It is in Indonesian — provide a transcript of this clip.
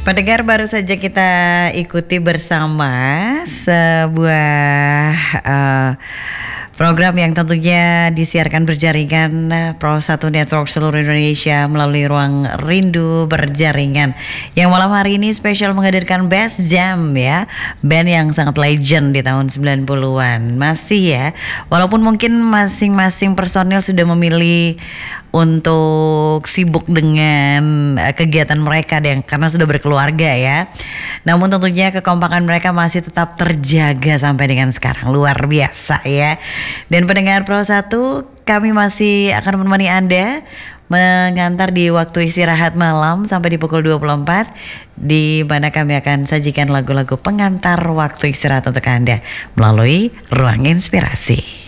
Pendengar, baru saja kita ikuti bersama sebuah program yang tentunya disiarkan berjaringan Pro 1 Network seluruh Indonesia melalui Ruang Rindu Berjaringan, yang malam hari ini spesial menghadirkan Best Jam ya, band yang sangat legend di tahun 90-an. Masih ya, walaupun mungkin masing-masing personil sudah memilih untuk sibuk dengan kegiatan mereka karena sudah berkeluarga ya. Namun tentunya kekompakan mereka masih tetap terjaga sampai dengan sekarang. Luar biasa ya. Dan pendengar Pro 1, kami masih akan menemani Anda mengantar di waktu istirahat malam sampai di pukul 24, di mana kami akan sajikan lagu-lagu pengantar waktu istirahat untuk Anda melalui Ruang Inspirasi.